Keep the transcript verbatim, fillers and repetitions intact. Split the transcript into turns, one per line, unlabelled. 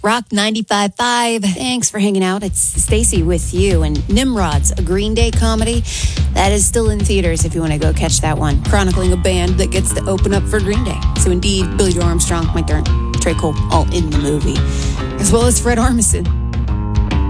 Rock ninety-five point five.
Thanks for hanging out. It's Stacy with you. And Nimrod's a Green Day comedy that is still in theaters if you want to go catch that one. Chronicling a band that gets to open up for Green Day. So indeed, Billy Joe Armstrong, Mike Dirnt, Trey Cole, all in the movie. As well as Fred Armisen.